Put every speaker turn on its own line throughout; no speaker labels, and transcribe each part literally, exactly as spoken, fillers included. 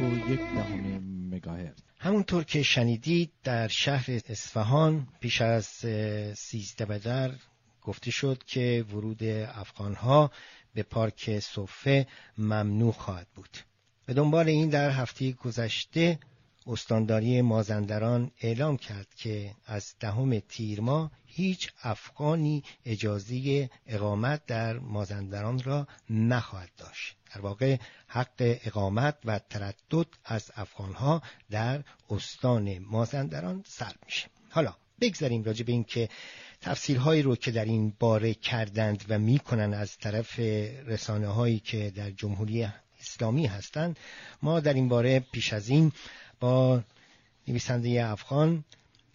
و یک دهم مگاهرتز.
همونطور که شنیدید در شهر اصفهان پیش از سیزده بدر گفته شد که ورود افغانها به پارک صفه ممنوع خواهد بود. به دنبال این در هفته گذشته استانداری مازندران اعلام کرد که از دهم تیر ماه هیچ افغانی اجازه اقامت در مازندران را نخواهد داشت. در واقع حق اقامت و تردد از افغانها در استان مازندران سلب میشه. حالا بگذاریم راجع به این که تفسیرهایی رو که در این باره کردند و میکنن از طرف رسانه هایی که در جمهوری اسلامی هستند. ما در این باره پیش از این با نویسنده افغان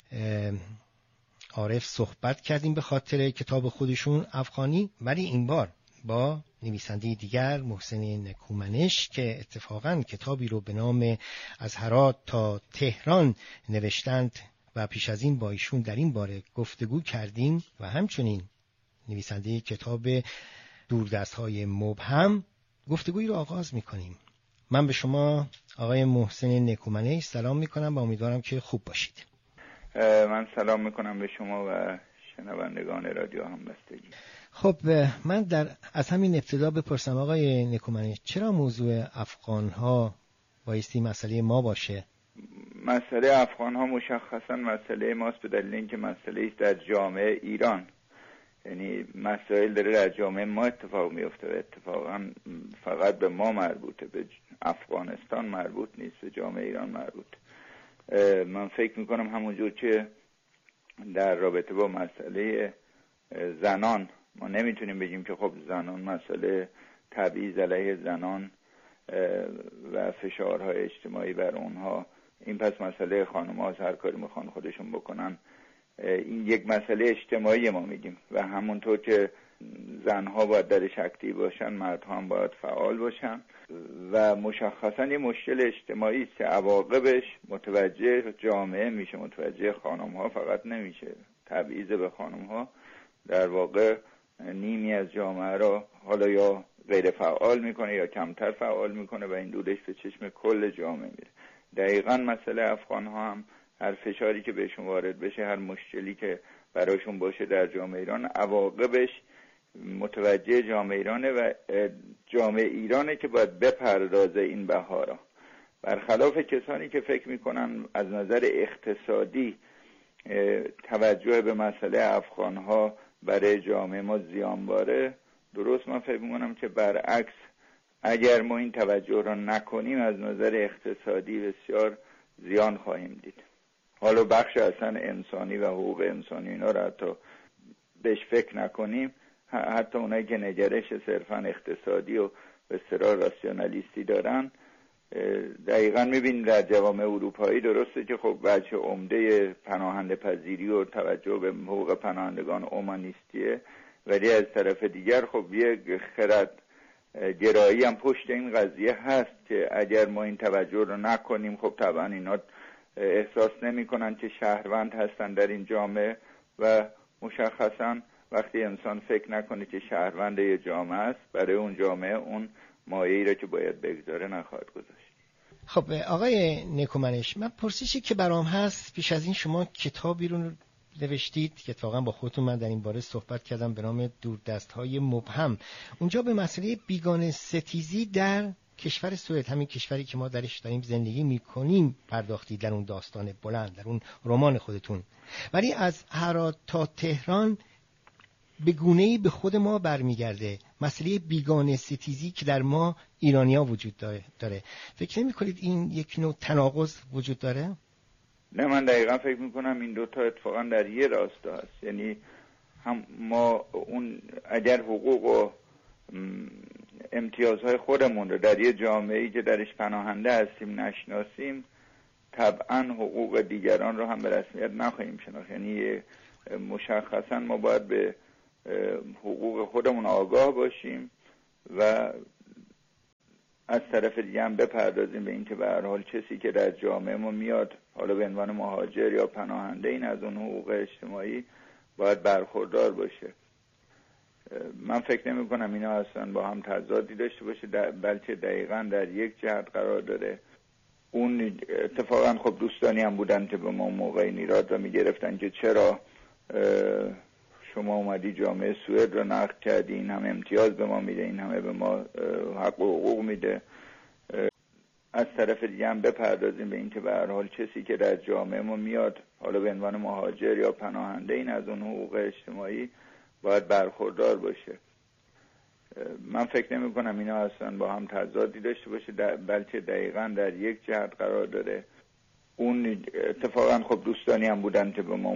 عارف صحبت کردیم به خاطر کتاب خودشون افغانی، ولی این بار با نویسنده دیگر محسن نکومنش که اتفاقاً کتابی رو به نام از هرات تا تهران نوشتند و پیش از این با ایشون در این باره گفتگو کردیم و همچنین نویسنده کتاب دوردست‌های مبهم گفتگویی رو آغاز می‌کنیم. من به شما آقای محسن نکومنش سلام می‌کنم و امیدوارم که خوب باشید.
من سلام می‌کنم به شما و شنوندگان رادیو همبستگی.
خب من در از همین ابتدا بپرسم آقای نکومنش، چرا موضوع افغان‌ها بایستی مسئله ما باشه؟
مسئله افغان‌ها مشخصاً مسئله ماست به دلیل اینکه مسئله است در جامعه ایران. یعنی مسائل داره در جامعه ما اتفاق میفته و اتفاقا فقط به ما مربوطه، به افغانستان مربوط نیست، به جامعه ایران مربوط. من فکر میکنم همونجور که در رابطه با مسئله زنان ما نمیتونیم بگیم که خب زنان مسئله تبعیض علیه زنان و فشارهای اجتماعی بر اونها، این پس مسئله خانم ها هر کاری میخوان خودشون بکنن، این یک مسئله اجتماعی ما میگیم و همونطور که زنها باید درش اکتیو باشن، مردها هم باید فعال باشن و مشخصا یه مشکل اجتماعی است که عواقبش متوجه جامعه میشه، متوجه خانم ها فقط نمیشه. تبعیض به خانم ها در واقع نیمی از جامعه را حالا یا غیر فعال میکنه یا کمتر فعال میکنه و این دودش به چشم کل جامعه میره. دقیقاً مسئله افغان ها هم هر فشاری که بهشون وارد بشه، هر مشکلی که براشون باشه در جامعه ایران، عواقبش متوجه جامعه ایرانه و جامعه ایرانه که باید بپردازه این بهارا. برخلاف کسانی که فکر میکنن از نظر اقتصادی توجه به مسئله افغانها برای جامعه ما زیانباره، درست من فکر میکنم که برعکس، اگر ما این توجه را نکنیم از نظر اقتصادی بسیار زیان خواهیم دید. حالا بخش اصلا انسانی و حقوق انسانی اینا را حتی بهش فکر نکنیم، حتی اونایی که نگرش صرفا اقتصادی و به اصطلاح راسیونالیستی دارن، دقیقاً میبینید در جوامع اروپایی درسته که خب بچه عمده پناهنده پذیری و توجه به حقوق پناهندگان اومانیستیه، ولی از طرف دیگر خب یک خرد گرایی هم پشت این قضیه هست که اگر ما این توجه رو نکنیم خب طبعا اینا احساس نمی کنن که شهروند هستن در این جامعه و مشخصا وقتی انسان فکر نکنه که شهروند یه جامعه است، برای اون جامعه اون مایه‌ای را که باید بگذاره نخواهد گذاشت.
خب آقای نکومنش، من پرسشی که برام هست، پیش از این شما کتابی رو نوشتید که اتفاقا با خودتون من در این باره صحبت کردم به نام دوردست‌های مبهم. اونجا به مسئله بیگانه ستیزی در کشور سوئد، همین کشوری که ما درش داریم زندگی میکنیم، پرداختی در اون داستان بلند، در اون رمان خودتون. ولی از هرات تا تهران به گونه‌ای به خود ما برمیگرده، مسئله بیگانه ستیزی که در ما ایرانی‌ها وجود داره. فکر نمی‌کنید این یک نوع تناقض وجود داره؟
نه، من دقیقا فکر میکنم این دوتا اتفاقا در یه راستا هست. یعنی هم ما اون اگر حقوق و امتیازهای خودمون رو در یه جامعه‌ای که درش پناهنده هستیم نشناسیم، طبعا حقوق دیگران رو هم به رسمیت نخواهیم شناخت. یعنی مشخصا ما باید به حقوق خودمون آگاه باشیم و از طرف دیگه هم بپردازیم به این که به هر حال کسی که در جامعه ما میاد، حالا به عنوان مهاجر یا پناهنده، این از اون حقوق اجتماعی باید برخوردار باشه. من فکر نمی کنم اینا اصلا با هم تضادی داشته باشه، بلکه دقیقاً در یک جهت قرار داره اون اتفاقا خب دوستانی هم بودن که به ما موقع ایراد و میگرفتن که چرا شما اومدی جامعه سوئد رو نقد کردی، این همه امتیاز به ما میده، این همه به ما حق و حقوق میده. از طرف دیگه هم بپردازیم به این که به هر حال کسی که در جامعه ما میاد حالا به عنوان مهاجر یا پناهنده، این از اون حقوق اجتماعی باید برخوردار باشه. من فکر نمی کنم اینا اصلا با هم تضادی داشته باشه، بلکه دقیقاً در یک جهت قرار داره. اون اتفاقا خب دوستانی هم بودن که به ما